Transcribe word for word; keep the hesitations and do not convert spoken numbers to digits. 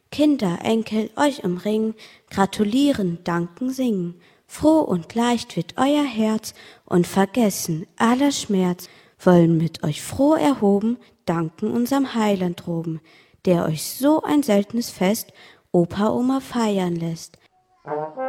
Kinder, Enkel euch umringen, gratulieren, danken, singen. Froh und leicht wird euer Herz und vergessen aller Schmerz, wollen mit euch froh erhoben, danken unserem Heiland droben, der euch so ein seltnes Fest Opa, Oma feiern lässt.